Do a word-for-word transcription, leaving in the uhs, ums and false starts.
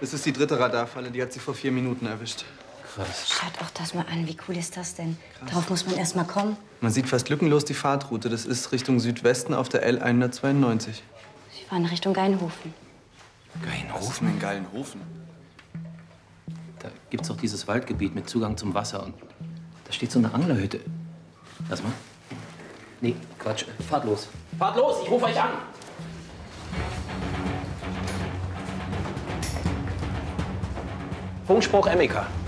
Das ist die dritte Radarfalle, die hat sie vor vier Minuten erwischt. Krass. Schaut auch das mal an, wie cool ist das denn? Krass. Darauf muss man erst mal kommen. Man sieht fast lückenlos die Fahrtroute. Das ist Richtung Südwesten auf der L hundertzweiundneunzig. Sie fahren Richtung Geinhofen. Geinhofen? In Geilenhofen? Da gibt's auch dieses Waldgebiet mit Zugang zum Wasser. Und da steht so eine Anglerhütte. Lass mal. Nee, Quatsch. Fahrt los. Fahrt los, ich rufe euch an. Funkspruch M E K.